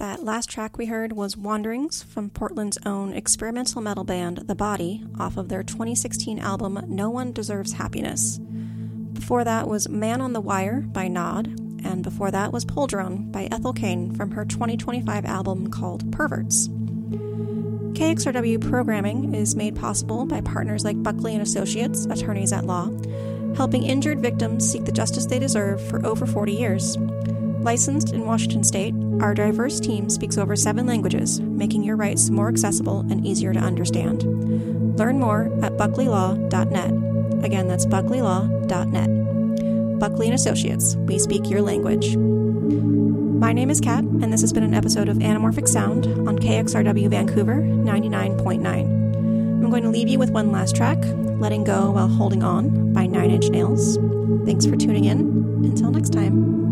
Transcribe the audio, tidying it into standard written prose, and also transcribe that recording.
That last track we heard was Wanderings from Portland's own experimental metal band The Body off of their 2016 album No One Deserves Happiness. Before that was Man on the Wire by Nod, and before that was Pole Drone by Ethel Cain from her 2025 album called Perverts. KXRW programming is made possible by partners like Buckley & Associates, attorneys at law, helping injured victims seek the justice they deserve for over 40 years. Licensed in Washington State, our diverse team speaks over 7 languages, making your rights more accessible and easier to understand. Learn more at buckleylaw.net. Again, that's buckleylaw.net. Buckley & Associates, we speak your language. My name is Kat, and this has been an episode of Anamorphic Sound on KXRW Vancouver 99.9. I'm going to leave you with one last track, Letting Go While Holding On by Nine Inch Nails. Thanks for tuning in. Until next time.